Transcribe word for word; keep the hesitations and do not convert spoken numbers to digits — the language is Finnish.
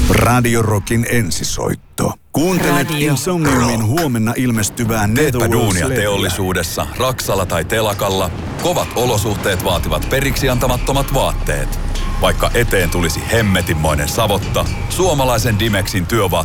Radio Rockin ensisoitto. Kuuntelet Radio Insomniumin huomenna ilmestyvää Teetpä duunia teollisuudessa, Raksalla tai telakalla. Kovat olosuhteet vaativat periksi antamattomat vaatteet. Vaikka eteen tulisi hemmetinmoinen savotta, suomalaisen Dimexin työvaatteet